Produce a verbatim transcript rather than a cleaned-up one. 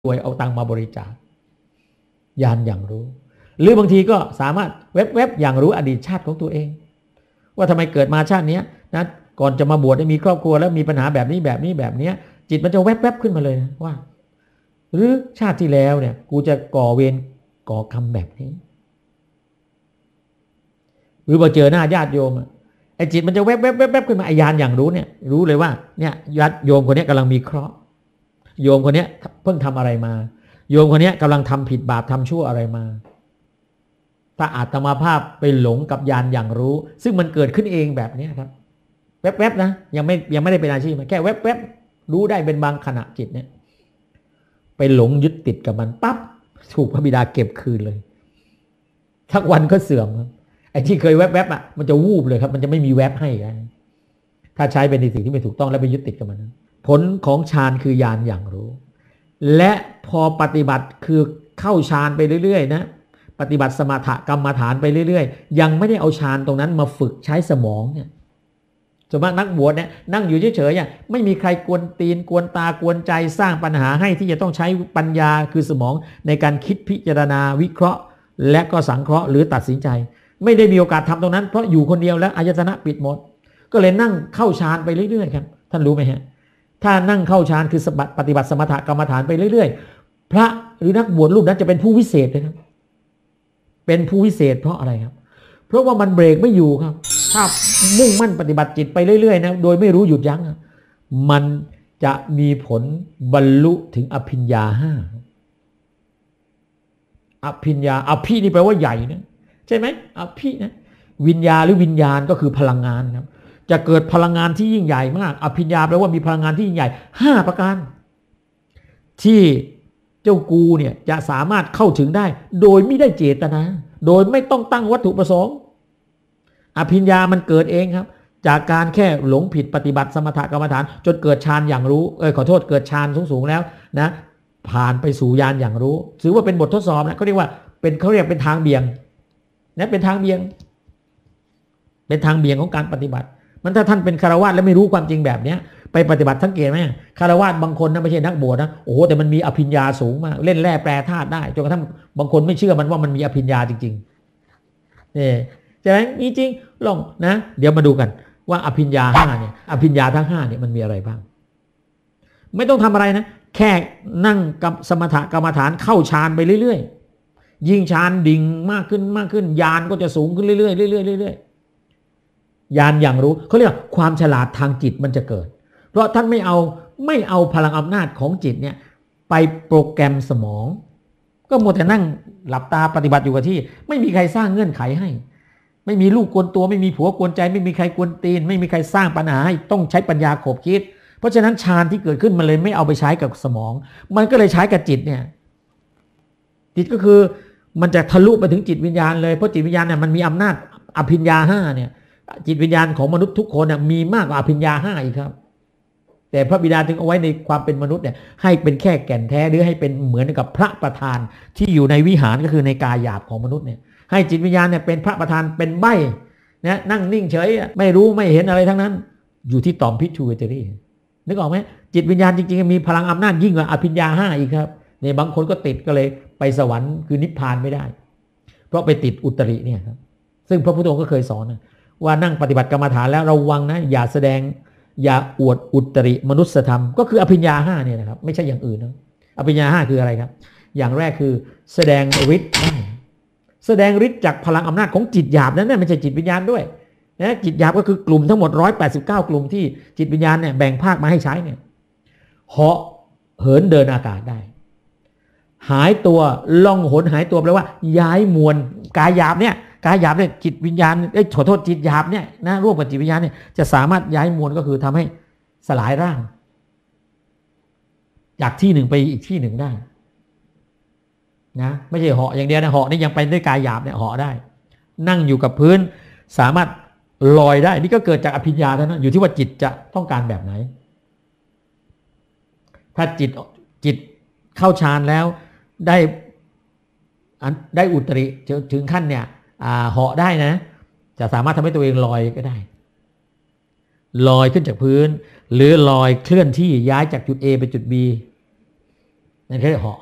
รวยเอาตังค์มาบริจาคญาณอย่างรู้หรือบางทีก็สามารถแวบๆอย่างรู้อดีตชาติของตัวเองว่าทำไมเกิดมาชาตินี้นะก่อนจะมาบวชได้มีครอบครัวแล้วมีปัญหาแบบนี้แบบนี้แบบนี้จิตมันจะแวบๆขึ้นมาเลยนะว่าหรือชาติที่แล้วเนี่ยกูจะก่อเวรก่อกรรมแบบนี้หรือพอเจอหน้าญาติโยมไอ้จิตมันจะแวบๆแวบๆขึ้นมาไอ้ญาณอย่างรู้เนี่ยรู้เลยว่าเนี่ยญาติโยมคนนี้กำลังมีเคราะห์โยมคนนี้เพิ่งทำอะไรมาโยมคนนี้กำลังทำผิดบาปทำชั่วอะไรมาถ้าอาตมาภาพไปหลงกับญาณอย่างรู้ซึ่งมันเกิดขึ้นเองแบบนี้ครับแวบๆนะยังไม่ยังไม่ได้เป็นอาชีพแค่แวบๆรู้ได้เป็นบางขณะจิตเนี่ยไปหลงยึดติดกับมันปั๊บถูกพระบิดาเก็บคืนเลยทักวันก็เสื่อมครับไอ้ที่เคยแวบๆอ่ะมันจะวูบเลยครับมันจะไม่มีแวบให้กันถ้าใช้เป็นในสิ่งที่ไม่ถูกต้องแล้วไปยึดติดกับมันนะผลของฌานคือญาณอย่างรู้และพอปฏิบัติคือเข้าฌานไปเรื่อยๆนะปฏิบัติสมถกรรมฐานไปเรื่อยๆยังไม่ได้เอาฌานตรงนั้นมาฝึกใช้สมองเนี่ยส่วนมากนักบวชเนี่ยนั่งอยู่เฉยๆไม่มีใครกวนตีนกวนตากวนใจสร้างปัญหาให้ที่จะต้องใช้ปัญญาคือสมองในการคิดพิจารณาวิเคราะห์และก็สังเคราะห์หรือตัดสินใจไม่ได้มีโอกาสทำตรงนั้นเพราะอยู่คนเดียวแล้วอายตนะปิดหมดก็เลยนั่งเข้าฌานไปเรื่อยๆครับท่านรู้ไหมฮะถ้านั่งเข้าฌานคือปฏิบัติสมถกรรมฐานไปเรื่อยๆพระหรือนักบวชรูปนั้นจะเป็นผู้วิเศษเลยครับเป็นผู้วิเศษเพราะอะไรครับเพราะว่ามันเบรกไม่อยู่ครับถ้ามุ่งมั่นปฏิบัติจิตไปเรื่อยๆนะโดยไม่รู้หยุดยั้งมันจะมีผลบรรลุถึงอภิญญาห้าอภิญญาอภินี่แปลว่าใหญ่นะใช่ไหมอภินะวิญญาหรือวิญญาณก็คือพลังงานครับจะเกิดพลังงานที่ยิ่งใหญ่มากอภิญญาแปลว่ามีพลังงานที่ยิ่งใหญ่ห้าประการที่เจ้ากูเนี่ยจะสามารถเข้าถึงได้โดยไม่ได้เจตนาโดยไม่ต้องตั้งวัตถุประสงค์อภิญญามันเกิดเองครับจากการแค่หลงผิดปฏิบัติสมถกรรมฐานจนเกิดฌานอย่างรู้เออขอโทษเกิดฌานสูงๆแล้วนะผ่านไปสู่ญาณอย่างรู้ถือว่าเป็นบททดสอบนะเขาเรียกว่าเป็นเขาเรียกเป็นทางเบี่ยงนะเป็นทางเบี่ยงเป็นทางเบี่ยงของการปฏิบัติมันถ้าท่านเป็นคฤหัสถ์และไม่รู้ความจริงแบบนี้ไปปฏิบัติสังเกตไหมคฤหัสถ์บางคนนะไม่ใช่นักบวชนะโอ้โหแต่มันมีอภิญญาสูงมากเล่นแร่แปรธาตุได้จนกระทั่งบางคนไม่เชื่อมันว่ามันมีอภิญญาจริงๆนี่ใช่ไหมมีจริงลองนะเดี๋ยวมาดูกันว่าอภิญญาห้าเนี่ยอภิญญาทั้งห้าเนี่ยมันมีอะไรบ้างไม่ต้องทำอะไรนะแค่นั่งกับสมถกรรมฐานเข้าฌานไปเรื่อยๆยิ่งฌานดิ่งมากขึ้นมากขึ้นญาณก็จะสูงขึ้นเรื่อยๆเรื่อยๆเรื่อยๆญาณอย่างรู้เขาเรียกความฉลาดทางจิตมันจะเกิดเพราะท่านไม่เอาไม่เอาพลังอำนาจของจิตเนี่ยไปโปรแกรมสมองก็มัวแต่นั่งหลับตาปฏิบัติอยู่กับที่ไม่มีใครสร้างเงื่อนไขให้ไม่มีลูกกวนตัวไม่มีผัวกวนใจไม่มีใครกวนตีนไม่มีใครสร้างปัญหาให้ต้องใช้ปัญญาขบคิดเพราะฉะนั้นฌานที่เกิดขึ้นมันเลยไม่เอาไปใช้กับสมองมันก็เลยใช้กับจิตเนี่ยจิตก็คือมันจะทะลุไปถึงจิตวิญญาณเลยเพราะจิตวิญญาณเนี่ยมันมีอำนาจอภิญญาห้าเนี่ยจิตวิญญาณของมนุษย์ทุกคนเนี่ยมีมากกว่าอภิญญาห้าอีกครับแต่พระบิดาถึงเอาไว้ในความเป็นมนุษย์เนี่ยให้เป็นแค่แก่นแท้หรือให้เป็นเหมือนกับพระประธานที่อยู่ในวิหารก็คือในกายหยาบของมนุษย์เนี่ยให้จิตวิญญาณเนี่ยเป็นพระประธานเป็นใบ้นะนั่งนิ่งเฉยไม่รู้ไม่เห็นอะไรทั้งนั้นอยู่ที่ต่อมพิทูเวตรีนึกออกไหมจิตวิญญาณจริงๆมีพลังอำนาจยิ่งกว่าอภิญญาห้าอีกครับในบางคนก็ติดก็เลยไปสวรรค์คือนิพพานไม่ได้เพราะไปติดอุตริเนี่ยครับซึ่งพระพุทธองค์ก็เคยสอนนะว่านั่งปฏิบัติกรรมฐานแล้วระวังนะอย่าแสดงอย่าอวดอุตริมนุสธรรมก็คืออภิญญาห้าเนี่ยนะครับไม่ใช่อย่างอื่นนะอภิญญาห้าคืออะไรครับอย่างแรกคือแสดงฤทธิ์ได้แสดงฤทธิ์จากพลังอำนาจของจิตหยาบนั้นนะไม่ใช่จิตวิญญาณด้วยนะจิตหยาบก็คือกลุ่มทั้งหมดหนึ่งร้อยแปดสิบเก้ากลุ่มที่จิตวิญญาณเนี่ยแบ่งภาคมาให้ใช้เนี่ยเหาะเหินเดินอากาศได้หายตัวล่องหนหายตัวแปลว่าย้ายมวลกายหยาบเนี่ยกายหยาบเนี่ยจิตวิญญาณเอ้ยขอโทษจิตหยาบเนี่ยนะร่วมกับจิตวิญญาณเนี่ยจะสามารถย้ายมวลก็คือทำให้สลายร่างจากที่หนึ่งไปอีกที่หนึ่งได้นะไม่ใช่เหาะอย่างเดียวนะเหาะนี่ยังไปด้วยกายหยาบเนี่ยเหาะได้นั่งอยู่กับพื้นสามารถลอยได้นี่ก็เกิดจากอภิญญาเท่านั้นอยู่ที่ว่าจิตจะต้องการแบบไหนถ้าจิตจิตเข้าฌานแล้วได้ได้อุตริถึงขั้นเนี่ยเหาะได้นะจะสามารถทำให้ตัวเองลอยก็ได้ลอยขึ้นจากพื้นหรือลอยเคลื่อนที่ย้ายจากจุด A ไปจุด B นั่นคือเหาะ